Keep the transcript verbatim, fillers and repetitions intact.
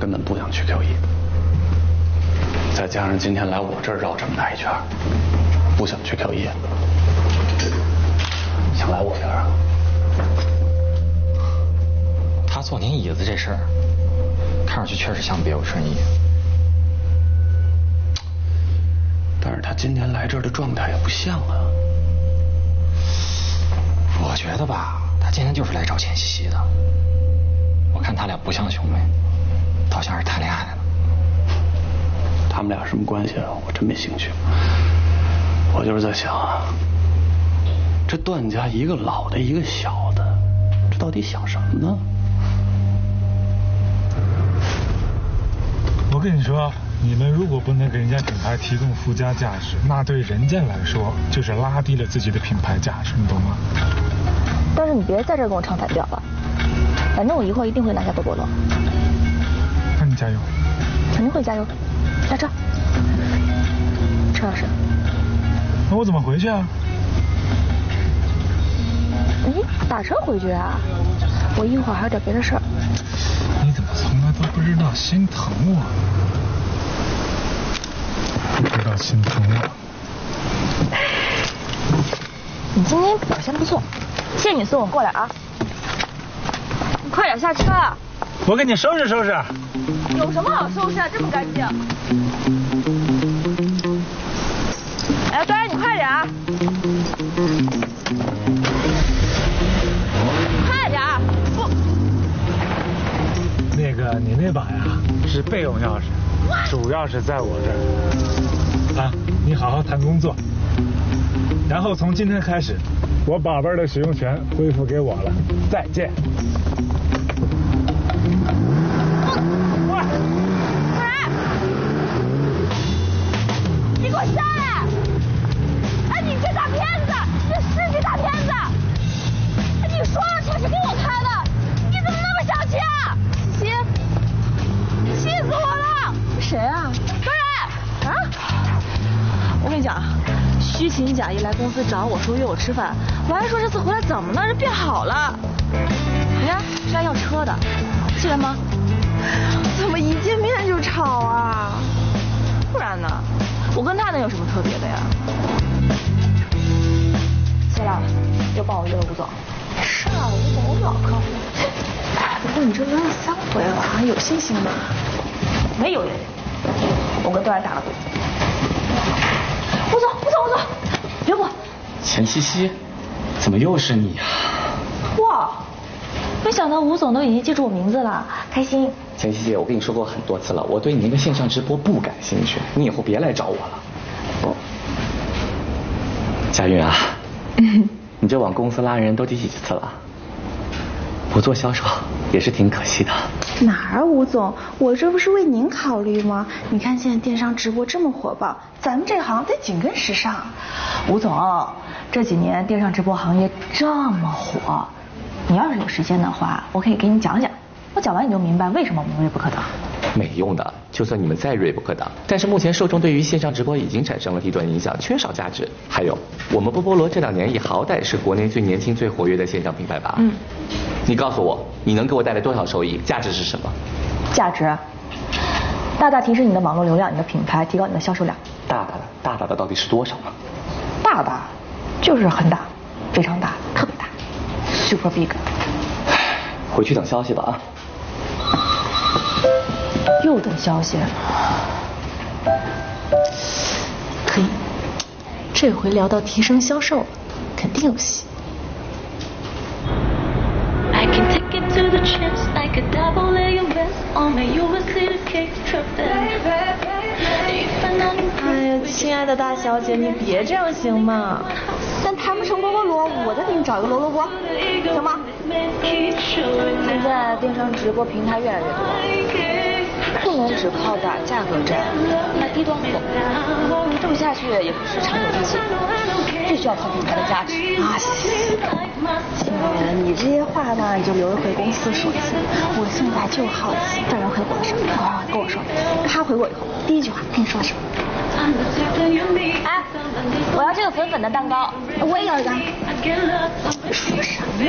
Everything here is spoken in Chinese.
根本不想去 Q 一，再加上今天来我这儿绕这么大一圈，不想去 Q 一，想来我这儿啊。 他坐您椅子这事儿，看上去确实像别有深意。 但是他今天来这儿的状态也不像啊。 我觉得吧，他今天就是来找钱西西的。我看他俩不像兄妹，倒像是谈恋爱的呢。 他们俩什么关系啊？我真没兴趣。我就是在想啊，这段家一个老的，一个小的，这到底想什么呢？ 我跟你说，你们如果不能给人家品牌提供附加价值，那对人家来说就是拉低了自己的品牌价值，你懂吗？ 但是你别在这儿跟我唱反调了，反正我一会儿一定会拿下波波罗。 那你加油。 肯定会加油。下车。车老师。 那我怎么回去啊？ 你打车回去啊？我一会儿还有点别的事儿。 你怎么从来都不知道心疼我？不知道心疼我。 你今天表现不错，谢谢你送我过来啊！你快点下车。 我给你收拾收拾。 有什么好收拾啊？这么干净。哎，端你快点啊！快点！不。 那个，你那把呀是备用钥匙，主钥匙在我这儿。啊，你好好谈工作。然后从今天开始，我宝贝儿的使用权恢复给我了。再见。 喂！你给我下来！哎，你这大骗子！你是这大骗子！哎，你说了车是给我开的，你怎么那么小气啊？西西，气死我了！谁啊？端然啊！我跟你讲。虚情假意来公司找我说约我吃饭，我还说这次回来怎么了，人变好了。你看是来要车的，记得吗？怎么一见面就吵啊？不然呢？我跟他能有什么特别的呀？谢了，又帮我约了吴总。是啊，吴总，我老客户。不过你这约了三回了，还有信心吗？没有人，我跟段然打了赌。吴总，吴总，吴总，别过！ 钱西西，怎么又是你啊？ 哇，没想到吴总都已经记住我名字了，开心。 钱西西，我跟你说过很多次了，我对你那个线上直播不感兴趣，你以后别来找我了。哦，佳韵啊，你这往公司拉人都第几次了？不做销售也是挺可惜的。 哪儿，吴总，我这不是为您考虑吗？你看现在电商直播这么火爆，咱们这行得紧跟时尚。吴总，这几年电商直播行业这么火，你要是有时间的话，我可以给你讲讲，我讲完你就明白为什么我们锐不可挡。 没用的，就算你们再锐不可挡，但是目前受众对于线上直播已经产生了低端影响，缺少价值。还有，我们波波罗这两年也好歹是国内最年轻、最活跃的线上品牌吧？嗯。你告诉我，你能给我带来多少收益？价值是什么？ 价值，大大提升你的网络流量，你的品牌，提高你的销售量。 大大的，大大的到底是多少呢？ 大大，就是很大，非常大，特别大 ，super big。 回去等消息吧啊。 又等消息，可以，这回聊到提升销售，肯定有戏。哎呀，亲爱的大小姐，你别这样行吗？咱谈不成波波罗，我再给你找一个罗罗锅，行吗？现在电商直播平台越来越多，不能只靠打价格战，那低端货，这么下去也不是长久之计，必须要靠品牌的价值啊！亲人，你这些话呢，你就留着回公司说去。我现在就好奇，段然回国的时候，跟我说，他回国以后第一句话跟你说什么？哎，我要这个粉粉的蛋糕，我也要一个。说什么？